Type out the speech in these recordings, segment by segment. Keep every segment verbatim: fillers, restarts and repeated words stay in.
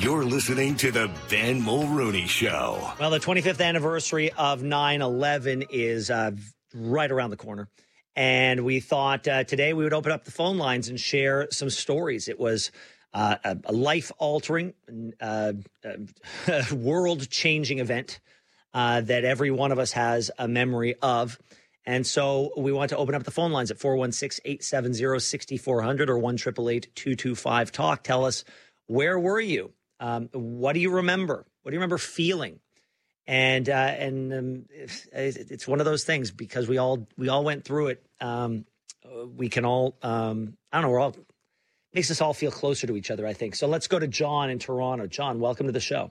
You're listening to the Ben Mulrooney Show. Well, the twenty-fifth anniversary of nine eleven is uh, right around the corner. And we thought uh, today we would open up the phone lines and share some stories. It was uh, a, a life-altering, uh, uh, world-changing event uh, that every one of us has a memory of. And so we want to open up the phone lines at four one six, eight seven zero, six four zero zero or one eight eight eight, two two five, talk. Tell us, where were you? Um, what do you remember? What do you remember feeling? And uh, and um, it's one of those things because we all we all went through it. Um, we can all um, I don't know. We're all makes us all feel closer to each other, I think. So let's go to John in Toronto. John, welcome to the show.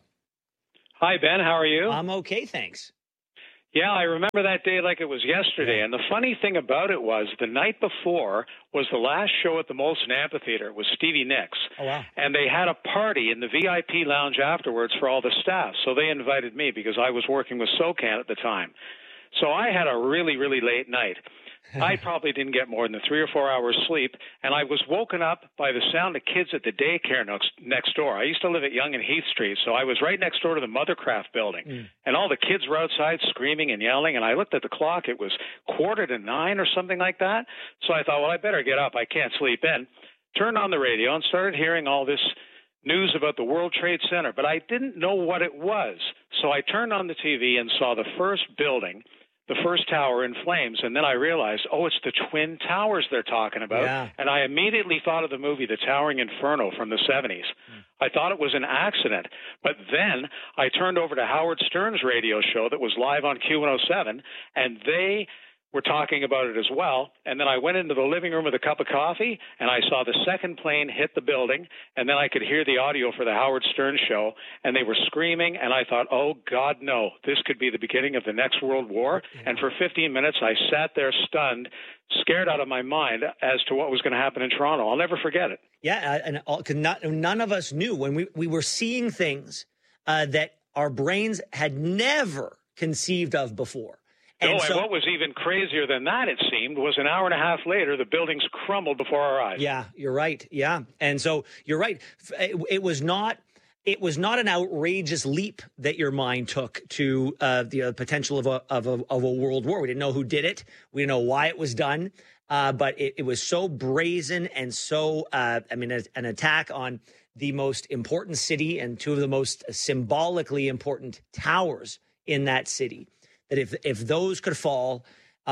Hi, Ben. How are you? I'm okay, thanks. Yeah, I remember that day like it was yesterday. And the funny thing about it was the night before was the last show at the Molson Amphitheater. It was Stevie Nicks. Oh, wow. And they had a party in the V I P lounge afterwards for all the staff. So they invited me because I was working with SoCan at the time. So I had a really, really late night. I probably didn't get more than three or four hours sleep, and I was woken up by the sound of kids at the daycare next, next door. I used to live at Yonge and Heath Street, so I was right next door to the Mothercraft building, mm. and all the kids were outside screaming and yelling, and I looked at the clock. It was quarter to nine or something like that, so I thought, well, I better get up. I can't sleep in. Turned on the radio and started hearing all this news about the World Trade Center, but I didn't know what it was, so I turned on the T V and saw the first building, the first tower in flames, and then I realized, oh, it's the Twin Towers they're talking about. Yeah. And I immediately thought of the movie The Towering Inferno from the seventies. Mm. I thought it was an accident. But then I turned over to Howard Stern's radio show that was live on Q one oh seven, and they were talking about it as well. And then I went into the living room with a cup of coffee, and I saw the second plane hit the building, and then I could hear the audio for the Howard Stern show, and they were screaming, and I thought, oh, God, no, this could be the beginning of the next World War. And for fifteen minutes, I sat there stunned, scared out of my mind as to what was going to happen in Toronto. I'll never forget it. Yeah, and all, not, none of us knew when we, we were seeing things uh, that our brains had never conceived of before. And, and so, and what was even crazier than that, it seemed, was an hour and a half later, the buildings crumbled before our eyes. Yeah, you're right. Yeah. And so you're right. It, it was not it was not an outrageous leap that your mind took to uh, the uh, potential of a, of, a, of a world war. We didn't know who did it. We didn't know why it was done. Uh, but it, it was so brazen and so, uh, I mean, a, an attack on the most important city and two of the most symbolically important towers in that city. That if if those could fall,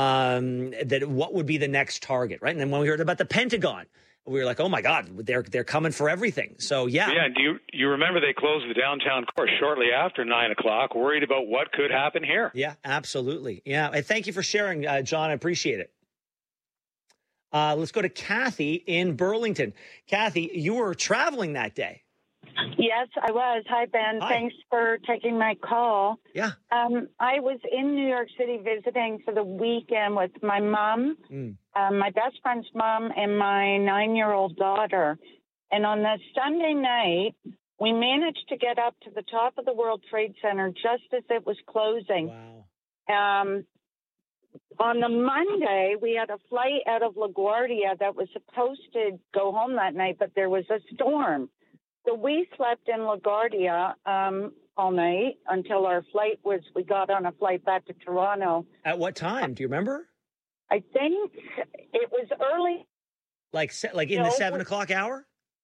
um, that what would be the next target, right? And then when we heard about the Pentagon, we were like, oh my God, they're they're coming for everything. So yeah, yeah. Do you you remember they closed the downtown core shortly after nine o'clock, worried about what could happen here? Yeah, absolutely. Yeah, and thank you for sharing, uh, John. I appreciate it. Uh, let's go to Kathy in Burlington. Kathy, you were traveling that day. Yes, I was. Hi, Ben. Hi. Thanks for taking my call. Yeah. Um, I was in New York City visiting for the weekend with my mom, mm. um, my best friend's mom, and my nine-year-old daughter. And on the Sunday night, we managed to get up to the top of the World Trade Center just as it was closing. Wow. Um, on the Monday, we had a flight out of LaGuardia that was supposed to go home that night, but there was a storm. So we slept in LaGuardia um, all night until our flight was, we got on a flight back to Toronto. At what time? Do you remember? I think it was early. Like like in no, the seven o'clock hour?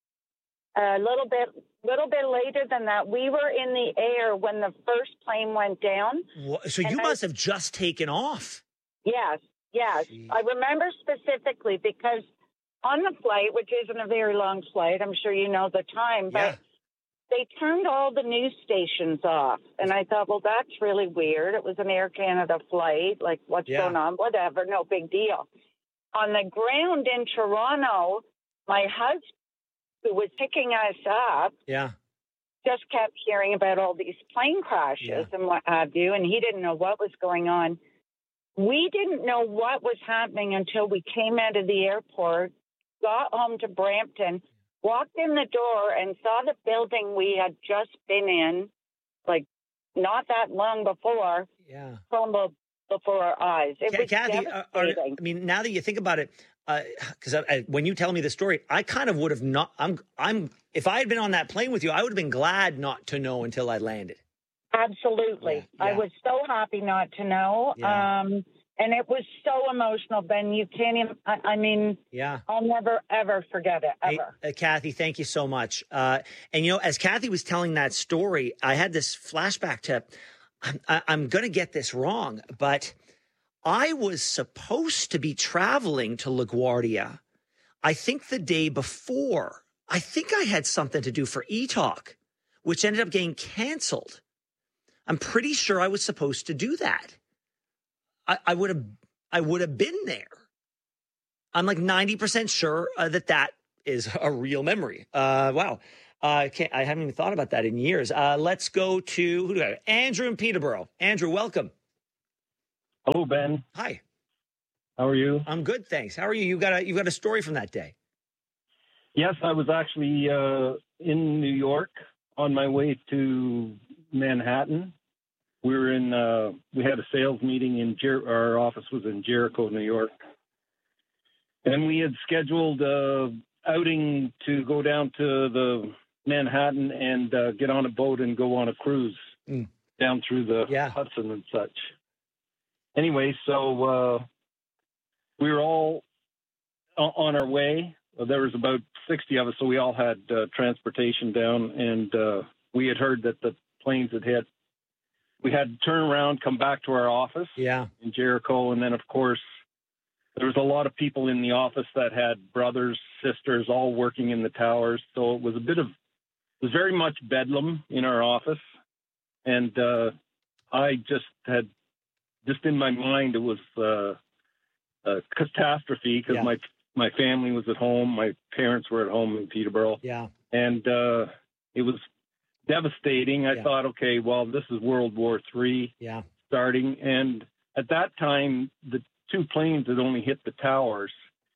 A little bit little bit later than that. We were in the air when the first plane went down. What? So you must I, have just taken off. Yes, yes. Jeez. I remember specifically because on the flight, which isn't a very long flight, I'm sure you know the time, but yeah. they turned all the news stations off. And I thought, well, that's really weird. It was an Air Canada flight. Like, what's yeah. going on? Whatever, no big deal. On the ground in Toronto, my husband, who was picking us up, yeah. just kept hearing about all these plane crashes yeah. and what have you, and he didn't know what was going on. We didn't know what was happening until we came out of the airport, got home to Brampton, walked in the door and saw the building we had just been in, like not that long before, yeah. crumble before our eyes. It was Kathy, are, are, devastating. I mean, now that you think about it, because uh, when you tell me the story, I kind of would have not. I'm. I'm. If I had been on that plane with you, I would have been glad not to know until I landed. Absolutely, yeah, yeah. I was so happy not to know. Yeah. Um, And it was so emotional, Ben. You can't even, I, I mean, yeah. I'll never, ever forget it, ever. Hey, uh, Kathy, thank you so much. Uh, and, you know, as Kathy was telling that story, I had this flashback to, I'm, I, I'm going to get this wrong, but I was supposed to be traveling to LaGuardia, I think the day before. I think I had something to do for E-Talk, which ended up getting canceled. I'm pretty sure I was supposed to do that. I, I would have, I would have been there. I'm like ninety percent sure uh, that that is a real memory. Uh, wow. Uh, can't, I haven't even thought about that in years. Uh, let's go to, who do I have? Andrew in Peterborough. Andrew, welcome. Hello, Ben. Hi. How are you? I'm good, thanks. How are you? You got a, you got a story from that day? Yes, I was actually uh, in New York on my way to Manhattan. We were in, uh, we had a sales meeting in, Jer- our office was in Jericho, New York. And we had scheduled uh outing to go down to the Manhattan and uh, get on a boat and go on a cruise mm. down through the yeah. Hudson and such. Anyway, so uh, we were all on our way. There was about sixty of us, so we all had uh, transportation down, and uh, we had heard that the planes had hit. We had to turn around, come back to our office yeah. in Jericho, and then, of course, there was a lot of people in the office that had brothers, sisters, all working in the towers. So it was a bit of, it was very much bedlam in our office. And uh, I just had, just in my mind, it was uh, a catastrophe because yeah. my my family was at home. My parents were at home in Peterborough. Yeah. And uh, it was devastating. I yeah. thought, okay, well, this is World War Three yeah. starting. And at that time, the two planes had only hit the towers,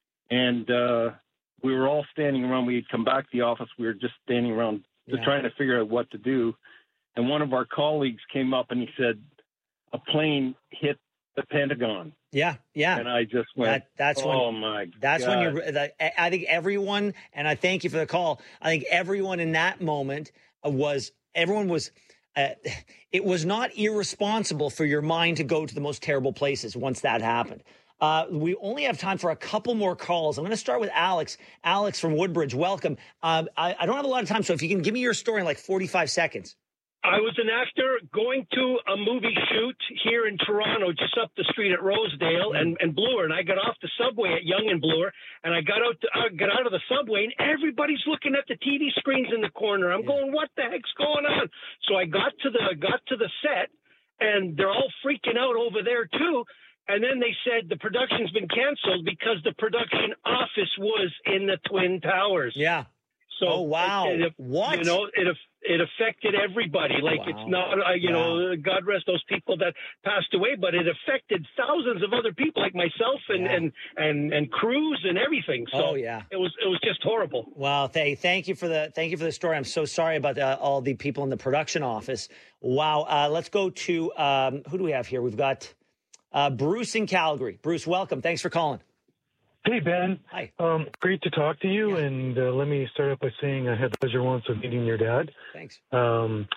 and uh, we were all standing around. We had come back to the office. We were just standing around just yeah. trying to figure out what to do. And one of our colleagues came up and he said, a plane hit the Pentagon. Yeah, yeah. And I just went, that, that's oh, when, my that's God. when you're, that, I think everyone, and I thank you for the call, I think everyone in that moment was, everyone was, Uh, it was not irresponsible for your mind to go to the most terrible places once that happened. Uh, we only have time for a couple more calls. I'm going to start with Alex. Alex from Woodbridge, welcome. Um, I, I don't have a lot of time, so if you can give me your story in like forty-five seconds. I was an actor going to a movie shoot here in Toronto, just up the street at Rosedale and, and Bloor. And I got off the subway at Yonge and Bloor, and I got out to, uh, got out of the subway, and everybody's looking at the T V screens in the corner. I'm yeah. going, what the heck's going on? So I got to the got to the set, and they're all freaking out over there too. And then they said the production's been canceled because the production office was in the Twin Towers. Yeah. So, oh, wow. It, it, what? You know, it it affected everybody. Like, wow. it's not, uh, you wow. know, God rest those people that passed away, but it affected thousands of other people like myself and, yeah. and, and, and crews and everything. So oh, yeah. it was, it was just horrible. Wow. Thank, thank you for the, thank you for the story. I'm so sorry about uh, all the people in the production office. Wow. Uh, let's go to, um, who do we have here? We've got uh, Bruce in Calgary. Bruce, welcome. Thanks for calling. Hey, Ben. Hi. Um, great to talk to you. Yeah. And uh, let me start out by saying I had the pleasure once of meeting your dad. Thanks. Um,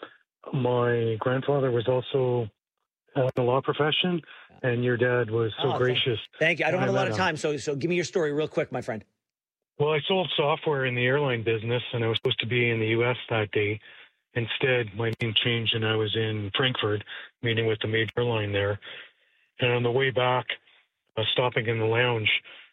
my grandfather was also uh, in the law profession, yeah. and your dad was so oh, gracious. Thank, thank you. I don't have a lot of time, him. so so give me your story real quick, my friend. Well, I sold software in the airline business, and I was supposed to be in the U S that day. Instead, my name changed, and I was in Frankfurt meeting with the major airline there. And on the way back, uh, stopping in the lounge,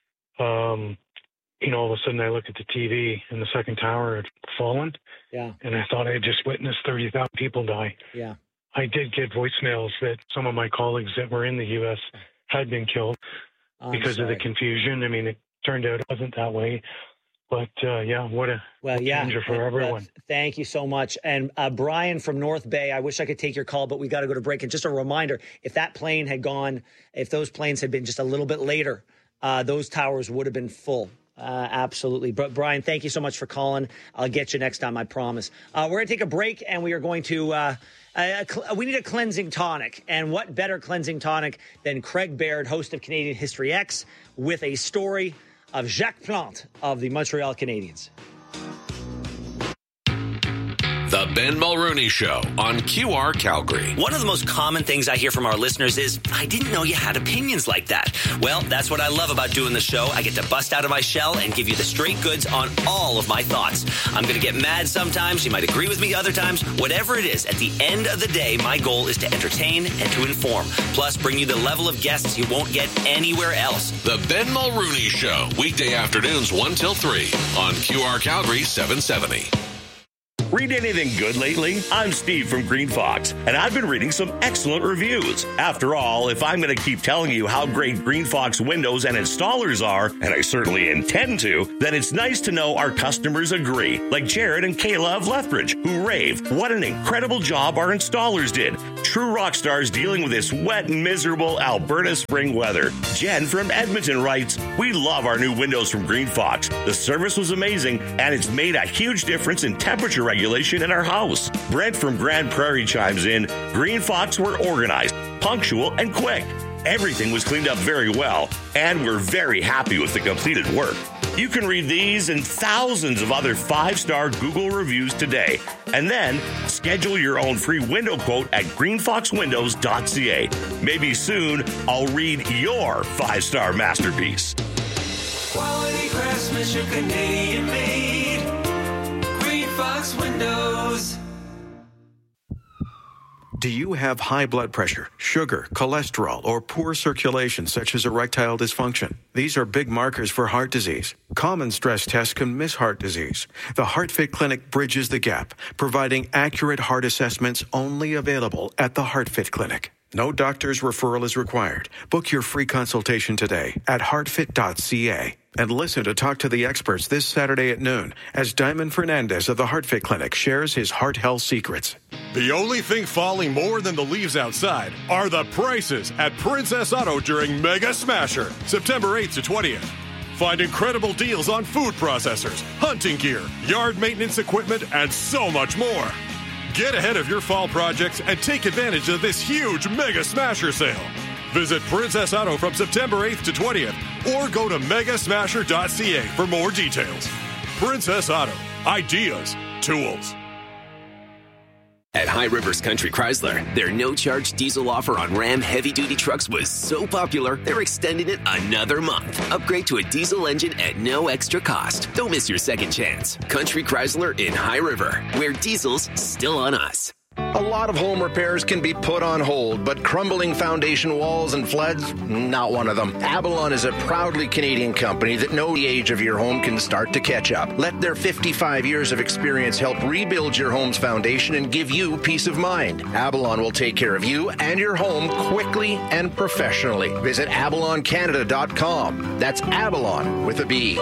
Um, you know, all of a sudden I look at the T V and the second tower had fallen. Yeah. And I thought I had just witnessed thirty thousand people die. Yeah. I did get voicemails that some of my colleagues that were in the U S had been killed I'm because sorry. of the confusion. I mean, it turned out it wasn't that way. But, uh, yeah, what a well, yeah, changer for uh, everyone. Uh, thank you so much. And uh, Brian from North Bay, I wish I could take your call, but we got to go to break. And just a reminder, if that plane had gone, if those planes had been just a little bit later, Uh, those towers would have been full. Uh, absolutely. But Brian, thank you so much for calling. I'll get you next time, I promise. Uh, we're going to take a break, and we are going to, uh, uh, cl- we need a cleansing tonic. And what better cleansing tonic than Craig Baird, host of Canadian History X, with a story of Jacques Plante of the Montreal Canadiens. The Ben Mulrooney Show on Q R Calgary. One of the most common things I hear from our listeners is, I didn't know you had opinions like that. Well, that's what I love about doing the show. I get to bust out of my shell and give you the straight goods on all of my thoughts. I'm going to get mad sometimes. You might agree with me other times. Whatever it is, at the end of the day, my goal is to entertain and to inform. Plus, bring you the level of guests you won't get anywhere else. The Ben Mulrooney Show, weekday afternoons one till three on Q R Calgary seven seventy. Read anything good lately? I'm Steve from Green Fox, and I've been reading some excellent reviews. After all, if I'm going to keep telling you how great Green Fox windows and installers are, and I certainly intend to, then it's nice to know our customers agree, like Jared and Kayla of Lethbridge, who rave. What an incredible job our installers did. True rock stars dealing with this wet and miserable Alberta spring weather. Jen from Edmonton writes, we love our new windows from Green Fox. The service was amazing, and it's made a huge difference in temperature regulation in our house. Brent from Grand Prairie chimes in, Green Fox were organized, punctual, and quick. Everything was cleaned up very well, and we're very happy with the completed work. You can read these and thousands of other five-star Google reviews today, and then schedule your own free window quote at green fox windows dot c a. Maybe soon I'll read your five-star masterpiece. Quality craftsmanship, Canadian made. Fox Windows. Do you have high blood pressure, sugar, cholesterol, or poor circulation such as erectile dysfunction? These are big markers for heart disease. Common stress tests can miss heart disease. The HeartFit Clinic bridges the gap, providing accurate heart assessments only available at the HeartFit Clinic. No doctor's referral is required. Book your free consultation today at heart fit dot c a. And listen to Talk to the Experts this Saturday at noon as Diamond Fernandez of the HeartFit Clinic shares his heart health secrets. The only thing falling more than the leaves outside are the prices at Princess Auto during Mega Smasher, September eighth to twentieth. Find incredible deals on food processors, hunting gear, yard maintenance equipment, and so much more. Get ahead of your fall projects and take advantage of this huge Mega Smasher sale. Visit Princess Auto from September eighth to twentieth or go to mega smasher dot c a for more details. Princess Auto. Ideas. Tools. At High Rivers Country Chrysler, their no-charge diesel offer on Ram heavy-duty trucks was so popular, they're extending it another month. Upgrade to a diesel engine at no extra cost. Don't miss your second chance. Country Chrysler in High River, where diesel's still on us. A lot of home repairs can be put on hold, but crumbling foundation walls and floods, not one of them. Avalon is a proudly Canadian company that knows the age of your home can start to catch up. Let their fifty-five years of experience help rebuild your home's foundation and give you peace of mind. Avalon will take care of you and your home quickly and professionally. Visit avalon canada dot com. That's Avalon with a B.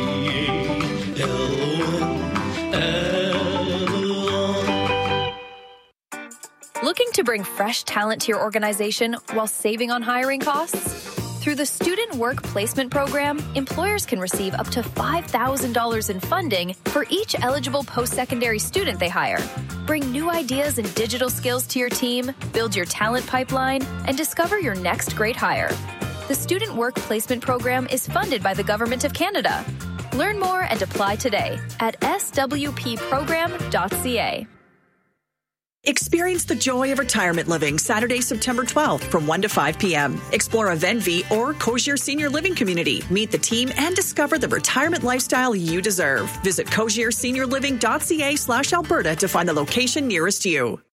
Looking to bring fresh talent to your organization while saving on hiring costs? Through the Student Work Placement Program, employers can receive up to five thousand dollars in funding for each eligible post-secondary student they hire. Bring new ideas and digital skills to your team, build your talent pipeline, and discover your next great hire. The Student Work Placement Program is funded by the Government of Canada. Learn more and apply today at s w p program dot c a. Experience the joy of retirement living Saturday, September twelfth from one to five p.m. Explore a Venvi or Cozier Senior Living Community. Meet the team and discover the retirement lifestyle you deserve. Visit cozier senior living dot c a slash Alberta to find the location nearest you.